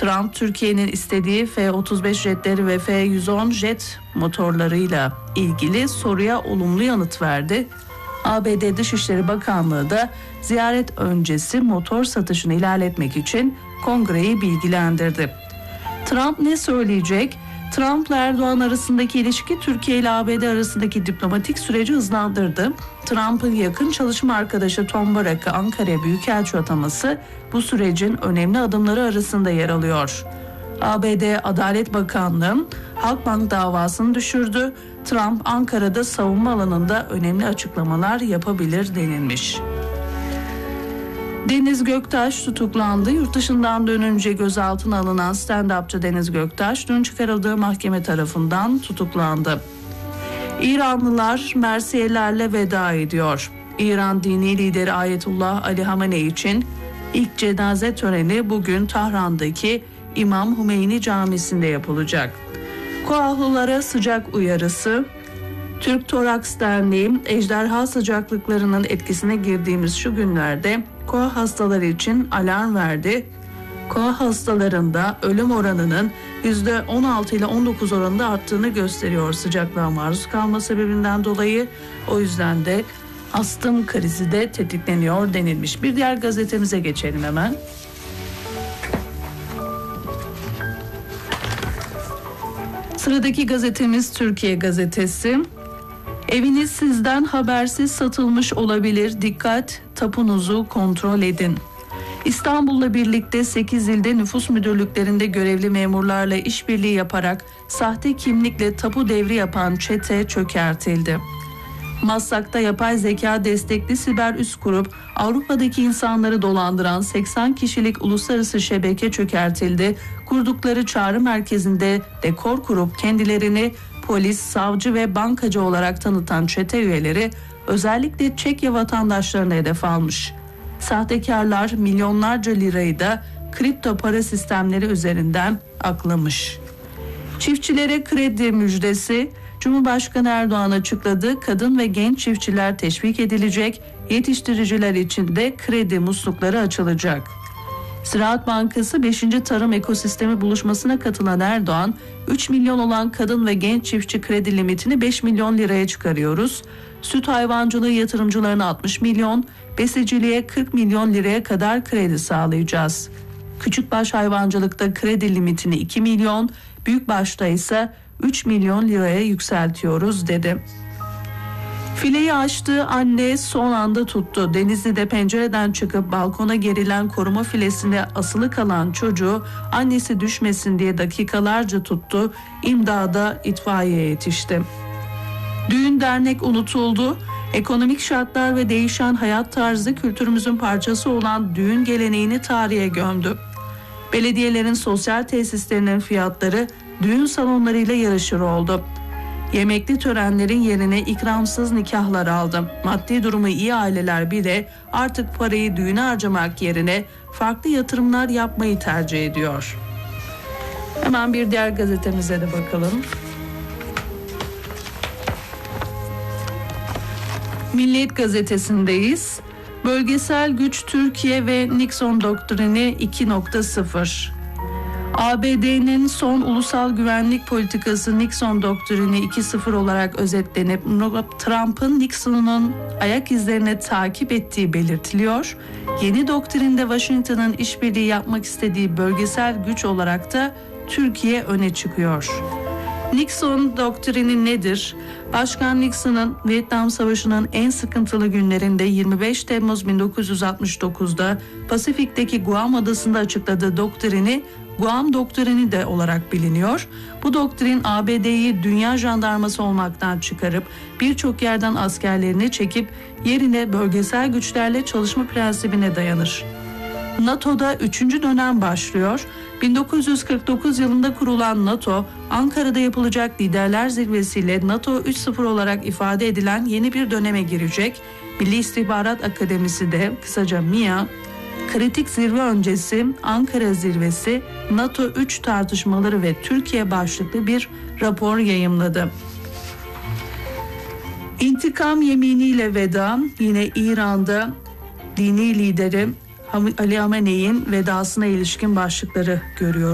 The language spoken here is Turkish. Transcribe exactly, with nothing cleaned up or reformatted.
Trump, Türkiye'nin istediği F otuz beş jetleri ve F yüz on jet motorlarıyla ilgili soruya olumlu yanıt verdi. A B D Dışişleri Bakanlığı da ziyaret öncesi motor satışını ilerletmek için Kongre'yi bilgilendirdi. Trump ne söyleyecek? Trump'la Erdoğan arasındaki ilişki Türkiye ile A B D arasındaki diplomatik süreci hızlandırdı. Trump'ın yakın çalışma arkadaşı Tom Barrack'ı Ankara'ya büyükelçi ataması bu sürecin önemli adımları arasında yer alıyor. A B D Adalet Bakanlığı Halkbank davasını düşürdü. Trump Ankara'da savunma alanında önemli açıklamalar yapabilir denilmiş. Deniz Göktaş tutuklandı. Yurt dışından dönünce gözaltına alınan stand-upçı Deniz Göktaş dün çıkarıldığı mahkeme tarafından tutuklandı. İranlılar mersiyelerle veda ediyor. İran dini lideri Ayetullah Ali Hamenei için ilk cenaze töreni bugün Tahran'daki İmam Hümeyni Camisi'nde yapılacak. Koahlılara sıcak uyarısı. Türk Toraks Derneği, ejderha sıcaklıklarının etkisine girdiğimiz şu günlerde koa hastaları için alarm verdi. Koa hastalarında ölüm oranının yüzde on altı ile on dokuz oranında arttığını gösteriyor sıcaklığa maruz kalma sebebinden dolayı. O yüzden de astım krizi de tetikleniyor denilmiş. Bir diğer gazetemize geçelim hemen. Sıradaki gazetemiz Türkiye Gazetesi. Eviniz sizden habersiz satılmış olabilir. Dikkat, tapunuzu kontrol edin. İstanbul'la birlikte sekiz ilde nüfus müdürlüklerinde görevli memurlarla işbirliği yaparak sahte kimlikle tapu devri yapan çete çökertildi. Maslak'ta yapay zeka destekli siber üs kurup Avrupa'daki insanları dolandıran seksen kişilik uluslararası şebeke çökertildi. Kurdukları çağrı merkezinde dekor kurup kendilerini polis, savcı ve bankacı olarak tanıtan çete üyeleri özellikle Çekya vatandaşlarına hedef almış. Sahtekarlar milyonlarca lirayı da kripto para sistemleri üzerinden aklamış. Çiftçilere kredi müjdesi. Cumhurbaşkanı Erdoğan açıkladı. Kadın ve genç çiftçiler teşvik edilecek. Yetiştiriciler için de kredi muslukları açılacak. Ziraat Bankası beşinci Tarım Ekosistemi buluşmasına katılan Erdoğan, üç milyon olan kadın ve genç çiftçi kredi limitini beş milyon liraya çıkarıyoruz. Süt hayvancılığı yatırımcılarına altmış milyon, besiciliğe kırk milyon liraya kadar kredi sağlayacağız. Küçükbaş hayvancılıkta kredi limitini iki milyon, büyükbaşta ise üç milyon liraya yükseltiyoruz dedi. Fileyi açtı, anne son anda tuttu. Denizli'de pencereden çıkıp balkona gerilen koruma filesine asılı kalan çocuğu annesi düşmesin diye dakikalarca tuttu. İmdada itfaiye yetişti. Düğün dernek unutuldu. Ekonomik şartlar ve değişen hayat tarzı kültürümüzün parçası olan düğün geleneğini tarihe gömdü. Belediyelerin sosyal tesislerinin fiyatları düğün salonlarıyla yarışır oldu. Yemekli törenlerin yerine ikramsız nikahlar aldı. Maddi durumu iyi aileler bile artık parayı düğüne harcamak yerine farklı yatırımlar yapmayı tercih ediyor. Hemen bir diğer gazetemize de bakalım. Milliyet gazetesindeyiz. Bölgesel güç Türkiye ve Nixon doktrini iki nokta sıfır. A B D'nin son ulusal güvenlik politikası Nixon doktrini iki nokta sıfır olarak özetlenip Trump'ın Nixon'un ayak izlerini takip ettiği belirtiliyor. Yeni doktrinde Washington'ın işbirliği yapmak istediği bölgesel güç olarak da Türkiye öne çıkıyor. Nixon doktrini nedir? Başkan Nixon'ın Vietnam Savaşı'nın en sıkıntılı günlerinde yirmi beş Temmuz bin dokuz yüz altmış dokuzda Pasifik'teki Guam adasında açıkladığı doktrini Guam doktrini de olarak biliniyor. Bu doktrin A B D'yi dünya jandarması olmaktan çıkarıp birçok yerden askerlerini çekip yerine bölgesel güçlerle çalışma prensibine dayanır. NATO'da üçüncü dönem başlıyor. bin dokuz yüz kırk dokuz yılında kurulan NATO, Ankara'da yapılacak liderler zirvesiyle NATO üç nokta sıfır olarak ifade edilen yeni bir döneme girecek. Milli İstihbarat Akademisi de kısaca M İ A, kritik zirve öncesi Ankara zirvesi, NATO üç tartışmaları ve Türkiye başlıklı bir rapor yayımladı. İntikam yeminiyle veda, yine İran'da dini lideri Ali Hamenei'nin vedasına ilişkin başlıkları görüyoruz.